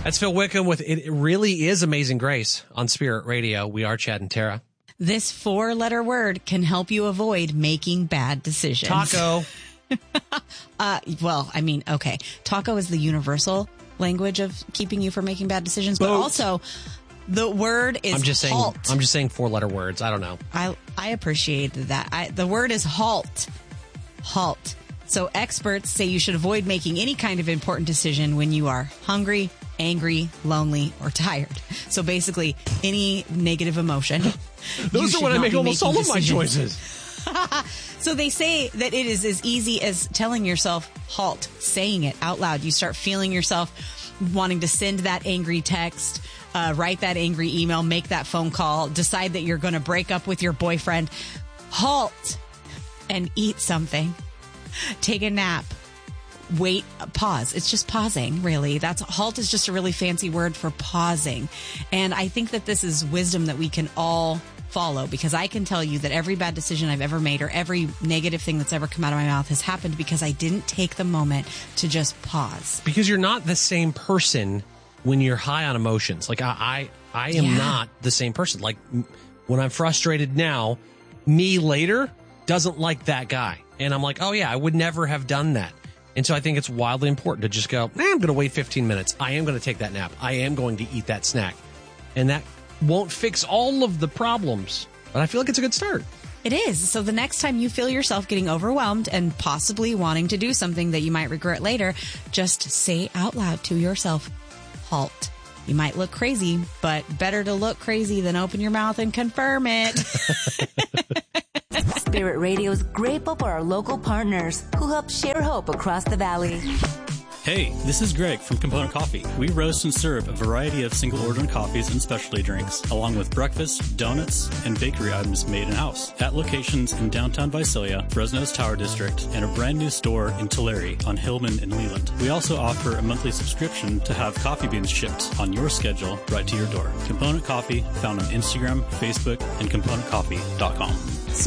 That's Phil Wickham with It Really Is Amazing Grace on Spirit Radio. We are Chad and Tara. This 4-letter word can help you avoid making bad decisions. Taco. Well, I mean, okay. Taco is the universal language of keeping you from making bad decisions, but also the word is halt. I'm just saying 4-letter words. I don't know. I appreciate that. The word is halt. Halt. So experts say you should avoid making any kind of important decision when you are hungry, angry, lonely, or tired. So basically, any negative emotion. Those are when I make almost all of my choices. So they say that it is as easy as telling yourself, halt, saying it out loud. You start feeling yourself wanting to send that angry text, write that angry email, make that phone call, decide that you're going to break up with your boyfriend. Halt and eat something. Take a nap. Wait, pause. It's just pausing, really. Halt is just a really fancy word for pausing. And I think that this is wisdom that we can all follow, because I can tell you that every bad decision I've ever made or every negative thing that's ever come out of my mouth has happened because I didn't take the moment to just pause. Because you're not the same person when you're high on emotions. Like I am not the same person. Like when I'm frustrated now, me later doesn't like that guy. And I'm like, oh yeah, I would never have done that. And so I think it's wildly important to just go, I'm going to wait 15 minutes. I am going to take that nap. I am going to eat that snack. And that won't fix all of the problems, but I feel like it's a good start. It is. So the next time you feel yourself getting overwhelmed and possibly wanting to do something that you might regret later, just say out loud to yourself, halt. You might look crazy, but better to look crazy than open your mouth and confirm it. Spirit Radio is grateful for our local partners who help share hope across the valley. Hey, this is Greg from Component Coffee. We roast and serve a variety of single-order coffees and specialty drinks, along with breakfast, donuts, and bakery items made in-house at locations in downtown Visalia, Fresno's Tower District, and a brand new store in Tulare on Hillman and Leland. We also offer a monthly subscription to have coffee beans shipped on your schedule right to your door. Component Coffee, found on Instagram, Facebook, and ComponentCoffee.com.